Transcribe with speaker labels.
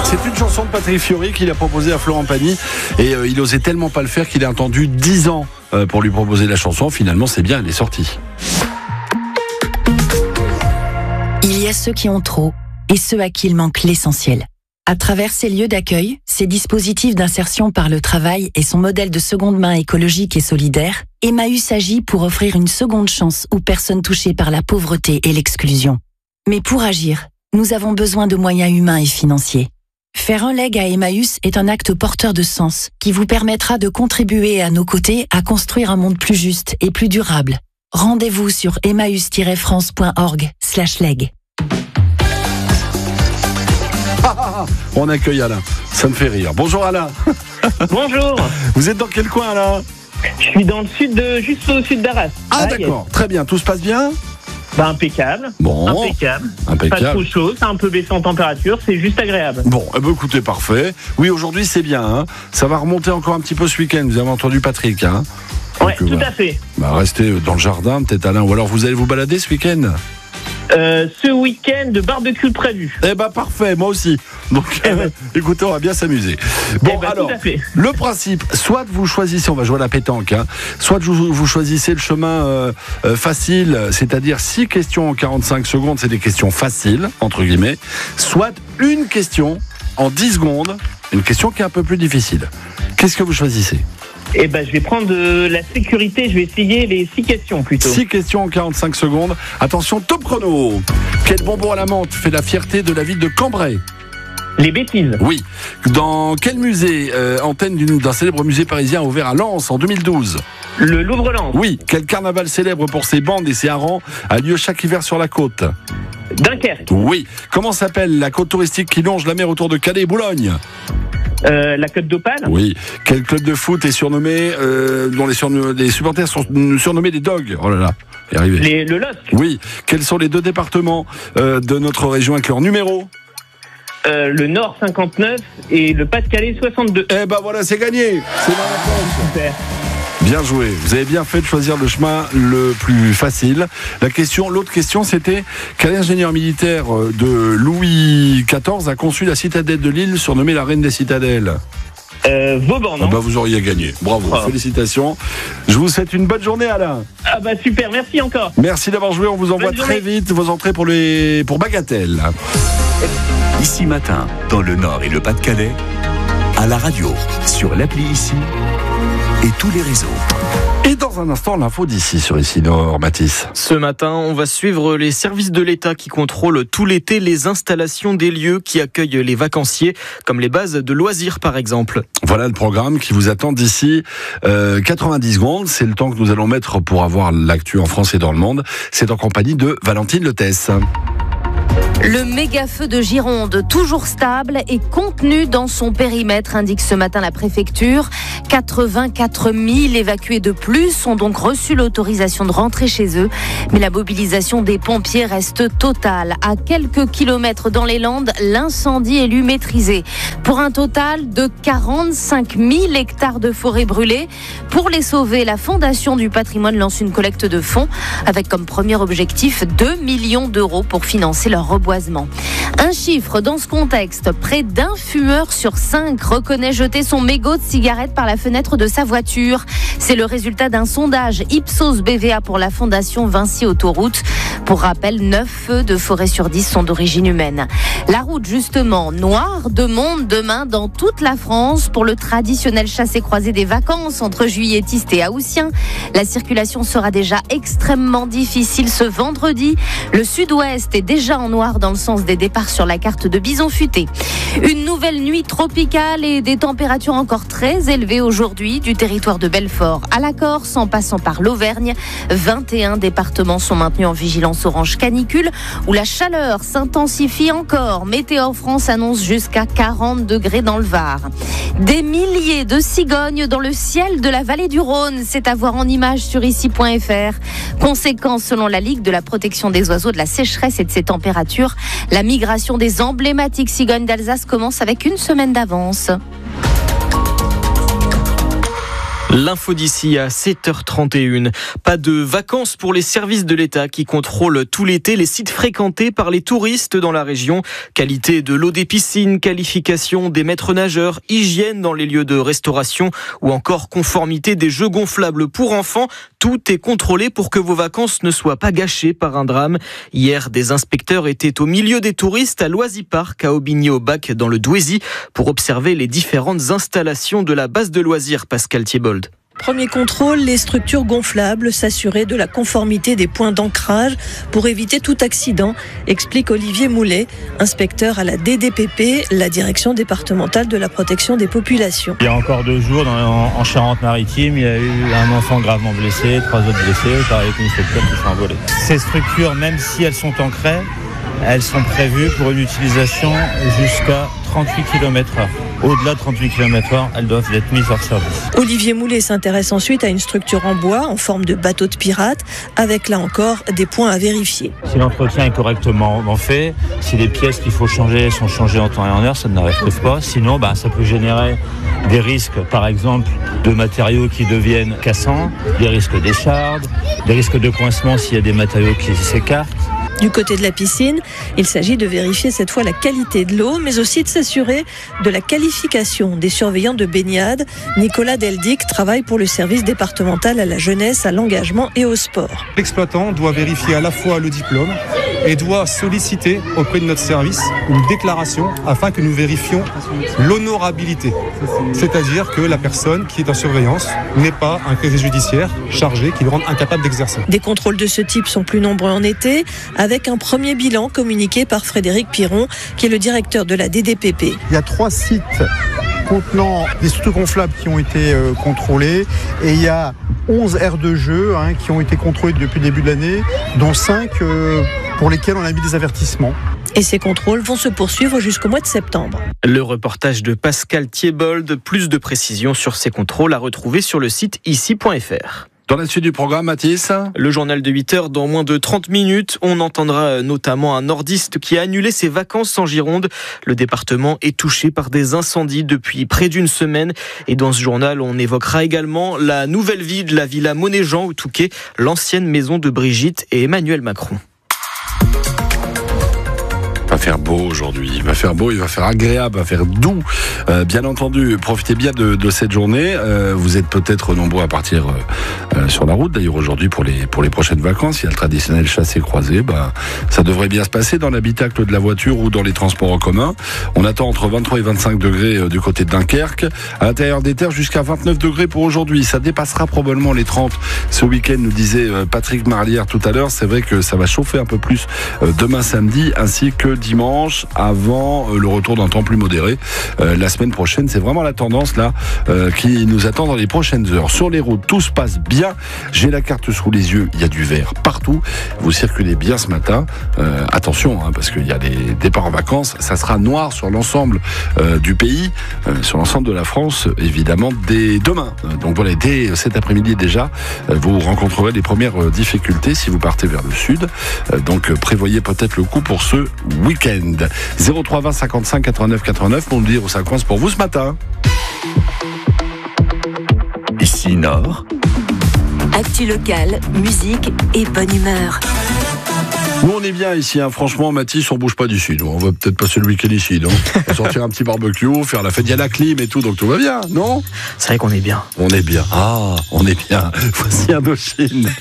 Speaker 1: C'est une chanson de Patrick Fiori qu'il a proposée à Florent Pagny et il osait tellement pas le faire qu'il a attendu 10 ans pour lui proposer la chanson. Finalement, c'est bien, elle est sortie.
Speaker 2: Il y a ceux qui ont trop et ceux à qui il manque l'essentiel. À travers ces lieux d'accueil, ces dispositifs d'insertion par le travail et son modèle de seconde main écologique et solidaire, Emmaüs agit pour offrir une seconde chance aux personnes touchées par la pauvreté et l'exclusion. Mais pour agir, nous avons besoin de moyens humains et financiers. Faire un leg à Emmaüs est un acte porteur de sens qui vous permettra de contribuer à nos côtés à construire un monde plus juste et plus durable. Rendez-vous sur emmaüs-france.org/leg.
Speaker 1: On accueille Alain, ça me fait rire. Bonjour Alain.
Speaker 3: Bonjour.
Speaker 1: Vous êtes dans quel coin Alain?
Speaker 3: Je suis dans le sud, juste au sud d'Arras.
Speaker 1: Ah d'accord, très bien, tout se passe bien?
Speaker 3: Impeccable.
Speaker 1: Bon.
Speaker 3: Impeccable. Pas trop chaud, c'est un peu baissé en température, c'est juste agréable.
Speaker 1: Bon, écoutez, parfait. Oui, aujourd'hui c'est bien, hein. Ça va remonter encore un petit peu ce week-end, vous avez entendu Patrick, hein.
Speaker 3: Ouais, tout à fait.
Speaker 1: Restez dans le jardin peut-être Alain, ou alors vous allez vous balader ce week-end?
Speaker 3: Ce week-end de barbecue prévu.
Speaker 1: Parfait, moi aussi. Donc écoutez, on va bien s'amuser. Bon alors, le principe, soit vous choisissez, on va jouer à la pétanque, hein, soit vous choisissez le chemin facile, c'est-à-dire 6 questions en 45 secondes, c'est des questions faciles, entre guillemets, soit une question en 10 secondes, une question qui est un peu plus difficile. Qu'est-ce que vous choisissez ?
Speaker 3: Je vais prendre la sécurité, je vais essayer les 6 questions plutôt.
Speaker 1: 6 questions en 45 secondes. Attention, top chrono. Quel bonbon à la menthe fait la fierté de la ville de Cambrai ?
Speaker 3: Les bêtises.
Speaker 1: Oui. Dans quel musée, antenne d'un célèbre musée parisien ouvert à Lens en 2012 ?
Speaker 3: Le Louvre-Lens.
Speaker 1: Oui. Quel carnaval célèbre pour ses bandes et ses harengs a lieu chaque hiver sur la côte ?
Speaker 3: Dunkerque.
Speaker 1: Oui. Comment s'appelle la côte touristique qui longe la mer autour de Calais et Boulogne ?
Speaker 3: La Côte d'Opale.
Speaker 1: Oui. Quel club de foot est surnommé, dont les supporters sont surnommés des Dogs ? Oh là là, y arrivé.
Speaker 3: Le LOSC.
Speaker 1: Oui. Quels sont les 2 départements de notre région avec leur numéro ?
Speaker 3: Le Nord 59 et le Pas-de-Calais 62.
Speaker 1: Voilà, c'est gagné. C'est dans la réponse.
Speaker 3: Super.
Speaker 1: Bien joué. Vous avez bien fait de choisir le chemin le plus facile. L'autre question, c'était quel ingénieur militaire de Louis XIV a conçu la citadelle de Lille, surnommée la reine des citadelles ?
Speaker 3: Vauban, non ?
Speaker 1: Vous auriez gagné. Bravo, félicitations. Je vous souhaite une bonne journée, Alain.
Speaker 3: Super, merci encore.
Speaker 1: Merci d'avoir joué. On vous envoie très vite vos entrées pour Bagatelle.
Speaker 4: Ici Matin, dans le Nord et le Pas-de-Calais, à la radio, sur l'appli Ici et tous les réseaux.
Speaker 1: Et dans un instant, l'info d'ici sur Ici Nord, Mathis.
Speaker 5: Ce matin, on va suivre les services de l'État qui contrôlent tout l'été les installations des lieux qui accueillent les vacanciers, comme les bases de loisirs par exemple.
Speaker 1: Voilà le programme qui vous attend d'ici 90 secondes. C'est le temps que nous allons mettre pour avoir l'actu en France et dans le monde. C'est en compagnie de Valentine Letesse.
Speaker 6: Le méga-feu de Gironde, toujours stable et contenu dans son périmètre, indique ce matin la préfecture. 84 000 évacués de plus ont donc reçu l'autorisation de rentrer chez eux. Mais la mobilisation des pompiers reste totale. À quelques kilomètres dans les Landes, l'incendie est lui maîtrisé. Pour un total de 45 000 hectares de forêt brûlées. Pour les sauver, la Fondation du patrimoine lance une collecte de fonds avec comme premier objectif 2 millions d'euros pour financer leur reboisement. Un chiffre dans ce contexte, près d'un fumeur sur 5 reconnaît jeter son mégot de cigarette par la fenêtre de sa voiture. C'est le résultat d'un sondage Ipsos BVA pour la Fondation Vinci Autoroute. Pour rappel, 9 feux de forêt sur 10 sont d'origine humaine. La route justement, noire de monde demain dans toute la France pour le traditionnel chassé-croisé des vacances entre juilletistes et haussiens. La circulation sera déjà extrêmement difficile ce vendredi. Le sud-ouest est déjà en noir dans le sens des départs sur la carte de Bison Futé. Une nouvelle nuit tropicale et des températures encore très élevées aujourd'hui du territoire de Belfort à la Corse en passant par l'Auvergne. 21 départements sont maintenus en vigilance orange canicule où la chaleur s'intensifie encore. Météo France annonce jusqu'à 40 degrés dans le Var. Des milliers de cigognes dans le ciel de la vallée du Rhône, c'est à voir en images sur ici.fr. Conséquence selon la Ligue de la protection des oiseaux de la sécheresse et de ses températures, la migration des emblématiques cigognes d'Alsace commence avec une semaine d'avance.
Speaker 5: L'info d'ici à 7h31. Pas de vacances pour les services de l'État qui contrôlent tout l'été les sites fréquentés par les touristes dans la région. Qualité de l'eau des piscines, qualification des maîtres nageurs, hygiène dans les lieux de restauration ou encore conformité des jeux gonflables pour enfants. Tout est contrôlé pour que vos vacances ne soient pas gâchées par un drame. Hier, des inspecteurs étaient au milieu des touristes à Loisy-Parc à Aubigné-au-Bac dans le Douaisis pour observer les différentes installations de la base de loisirs. Pascal Thiebold.
Speaker 7: Premier contrôle, les structures gonflables, s'assurer de la conformité des points d'ancrage pour éviter tout accident, explique Olivier Moulet, inspecteur à la DDPP, la direction départementale de la protection des populations.
Speaker 8: Il y a encore 2 jours, en Charente-Maritime, il y a eu un enfant gravement blessé, 3 autres blessés, pareil avec une structure qui s'est envolée. Ces structures, même si elles sont ancrées, elles sont prévues pour une utilisation jusqu'à 38 km/h. Au-delà de 38 km/h, elles doivent être mises hors service.
Speaker 7: Olivier Moulet s'intéresse ensuite à une structure en bois en forme de bateau de pirate, avec là encore des points à vérifier.
Speaker 8: Si l'entretien est correctement fait, si les pièces qu'il faut changer sont changées en temps et en heure, ça n'arrive pas. Sinon, ça peut générer des risques, par exemple, de matériaux qui deviennent cassants, des risques d'échardes, des risques de coincement s'il y a des matériaux qui s'écartent.
Speaker 7: Du côté de la piscine, il s'agit de vérifier cette fois la qualité de l'eau, mais aussi de s'assurer de la qualification des surveillants de baignade. Nicolas Deldic travaille pour le service départemental à la jeunesse, à l'engagement et au sport.
Speaker 9: L'exploitant doit vérifier à la fois le diplôme et doit solliciter auprès de notre service une déclaration afin que nous vérifions l'honorabilité. C'est-à-dire que la personne qui est en surveillance n'est pas un casier judiciaire chargé qui le rend incapable d'exercer.
Speaker 7: Des contrôles de ce type sont plus nombreux en été, avec un premier bilan communiqué par Frédéric Piron, qui est le directeur de la DDPP.
Speaker 10: Il y a 3 sites contenant des structures gonflables qui ont été contrôlés et il y a 11 aires de jeu qui ont été contrôlées depuis le début de l'année, dont 5 pour lesquelles on a mis des avertissements.
Speaker 7: Et ces contrôles vont se poursuivre jusqu'au mois de septembre.
Speaker 5: Le reportage de Pascal Thiebold, plus de précisions sur ces contrôles à retrouver sur le site ici.fr.
Speaker 1: Dans la suite du programme, Mathis,
Speaker 5: le journal de 8h dans moins de 30 minutes. On entendra notamment un nordiste qui a annulé ses vacances en Gironde. Le département est touché par des incendies depuis près d'une semaine. Et dans ce journal, on évoquera également la nouvelle vie de la villa Monéjean au Touquet, l'ancienne maison de Brigitte et Emmanuel Macron.
Speaker 1: Il va faire beau aujourd'hui, il va faire beau, il va faire agréable, il va faire doux. Bien entendu, profitez bien de cette journée. Vous êtes peut-être nombreux à partir sur la route. D'ailleurs, aujourd'hui, pour les prochaines vacances, il y a le traditionnel chassé-croisé. Ça devrait bien se passer dans l'habitacle de la voiture ou dans les transports en commun. On attend entre 23 et 25 degrés du côté de Dunkerque. À l'intérieur des terres, jusqu'à 29 degrés pour aujourd'hui. Ça dépassera probablement les 30 ce week-end, nous disait Patrick Marlière tout à l'heure. C'est vrai que ça va chauffer un peu plus demain samedi, ainsi que dimanche, avant le retour d'un temps plus modéré. La semaine prochaine, c'est vraiment la tendance là qui nous attend dans les prochaines heures. Sur les routes, tout se passe bien. J'ai la carte sous les yeux, il y a du vert partout. Vous circulez bien ce matin. Attention, parce qu'il y a les départs en vacances. Ça sera noir sur l'ensemble du pays, sur l'ensemble de la France, évidemment, dès demain. Donc voilà, dès cet après-midi déjà, vous rencontrerez les premières difficultés si vous partez vers le sud. Donc prévoyez peut-être le coup pour ce week-end. 03 20 55 89 89 pour nous dire où ça coince pour vous ce matin.
Speaker 4: Ici Nord.
Speaker 2: Actu locale, musique et bonne humeur.
Speaker 1: Nous on est bien ici, franchement Mathis, on bouge pas d'ici. On va peut-être passer le week-end ici, non? On va sortir un petit barbecue, faire la fête, il y a la clim et tout, donc tout va bien, non?
Speaker 5: C'est vrai qu'on est bien.
Speaker 1: On est bien. On est bien. Voici Indochine.